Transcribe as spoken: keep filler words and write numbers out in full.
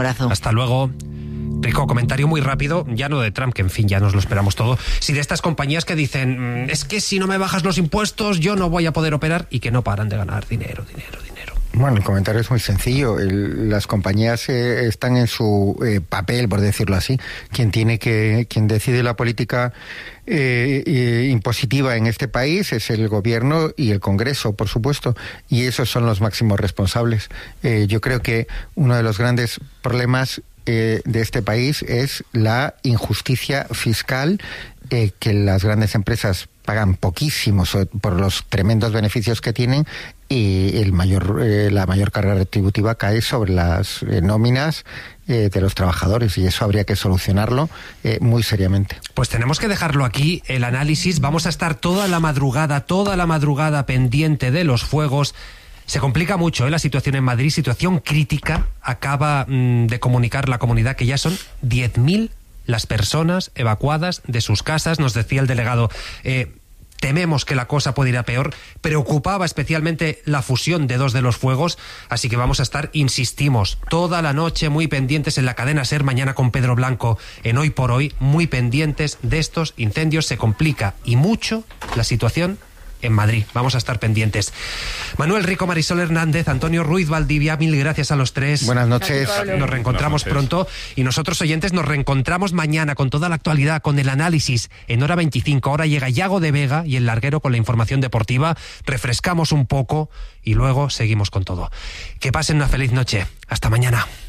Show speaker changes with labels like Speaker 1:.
Speaker 1: abrazo.
Speaker 2: Hasta luego. Rico, comentario muy rápido, ya no de Trump, que en fin, ya nos lo esperamos todo, si de estas compañías que dicen, es que si no me bajas los impuestos yo no voy a poder operar, y que no paran de ganar dinero, dinero, dinero.
Speaker 3: Bueno, el comentario es muy sencillo. El, las compañías eh, están en su eh, papel, por decirlo así. Quien tiene que, quien decide la política eh, eh, impositiva en este país es el gobierno y el Congreso, por supuesto. Y esos son los máximos responsables. Eh, yo creo que uno de los grandes problemas eh, de este país es la injusticia fiscal, eh, que las grandes empresas pagan poquísimo por los tremendos beneficios que tienen, y el mayor, eh, la mayor carga retributiva cae sobre las eh, nóminas eh, de los trabajadores, y eso habría que solucionarlo eh, muy seriamente.
Speaker 2: Pues tenemos que dejarlo aquí, el análisis. Vamos a estar toda la madrugada, toda la madrugada pendiente de los fuegos. Se complica mucho, ¿eh?, la situación en Madrid, situación crítica. Acaba mmm, de comunicar la comunidad que ya son diez mil las personas evacuadas de sus casas. Nos decía el delegado, eh, tememos que la cosa puede ir a peor. Preocupaba especialmente la fusión de dos de los fuegos, así que vamos a estar, insistimos, toda la noche muy pendientes en la cadena SER, mañana con Pedro Blanco en Hoy por Hoy, muy pendientes de estos incendios. Se complica y mucho la situación en Madrid. Vamos a estar pendientes. Manuel Rico, Marisol Hernández, Antonio Ruiz Valdivia, mil gracias a los tres.
Speaker 3: Buenas noches.
Speaker 2: Nos reencontramos pronto, y nosotros, oyentes, nos reencontramos mañana con toda la actualidad, con el análisis en hora veinticinco. Ahora llega Yago de Vega y el Larguero con la información deportiva. Refrescamos un poco y luego seguimos con todo. Que pasen una feliz noche. Hasta mañana.